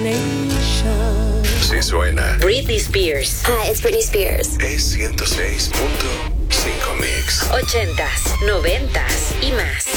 Sí suena. Britney Spears. Hi, it's Britney Spears. Es 106.5 Mix. 80s, 90s y más.